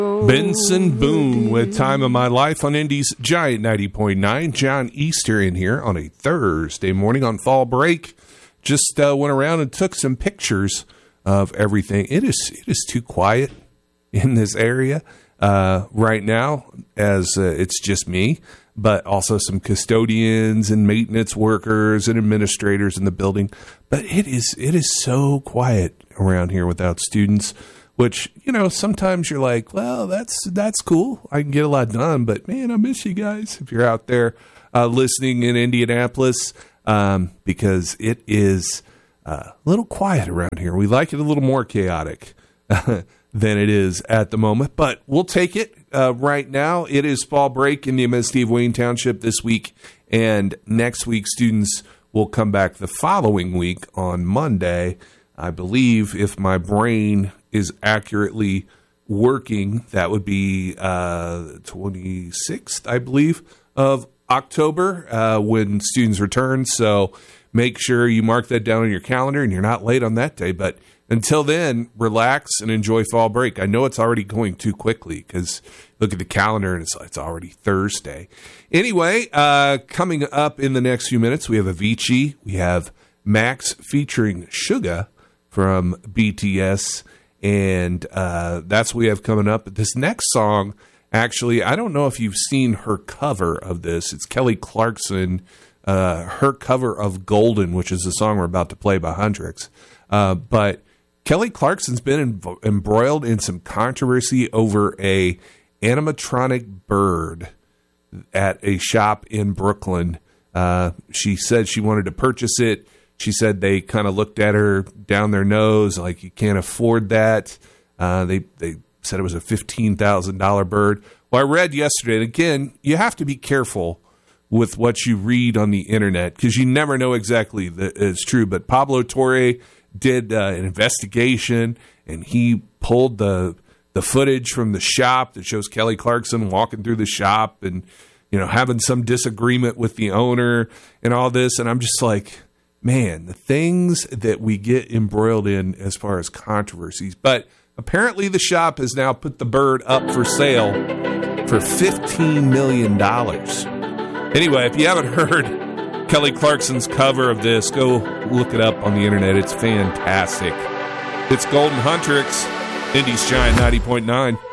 Benson Boone with Time of My Life on Indy's Giant 90.9. John Easter in here on a Thursday morning on fall break. Just went around and took some pictures of everything. It is too quiet in this area right now, as it's just me, but also some custodians and maintenance workers and administrators in the building. But it is so quiet around here without students, which, you know, sometimes you're like, well, that's cool. I can get a lot done, but man, I miss you guys if you're out there listening in Indianapolis, because it is a little quiet around here. We like it a little more chaotic than it is at the moment, but we'll take it. Right now, it is fall break in the MSD of Wayne Township this week, and next week students will come back the following week on Monday. I believe, if my brain is accurately working, that would be 26th, I believe, of October when students return. So make sure you mark that down on your calendar and you're not late on that day. But until then, relax and enjoy fall break. I know it's already going too quickly because look at the calendar and it's already Thursday. Anyway, coming up in the next few minutes, we have Avicii. We have Max featuring Suga from BTS. And that's what we have coming up. But this next song, actually, I don't know if you've seen her cover of this. It's Kelly Clarkson, her cover of Golden, which is the song we're about to play by Hundrix. But Kelly Clarkson's been embroiled in some controversy over a animatronic bird at a shop in Brooklyn. She said she wanted to purchase it. She said they kind of looked at her down their nose, like, you can't afford that. They said it was a $15,000 bird. Well, I read yesterday, and again, you have to be careful with what you read on the internet because you never know exactly that it's true. But Pablo Torre did an investigation, and he pulled the footage from the shop that shows Kelly Clarkson walking through the shop and, you know, having some disagreement with the owner and all this. And I'm just like, man, the things that we get embroiled in as far as controversies. But apparently the shop has now put the bird up for sale for $15 million. Anyway, if you haven't heard Kelly Clarkson's cover of this, go look it up on the internet. It's fantastic. It's Golden Huntrix, Indy's Giant 90.9.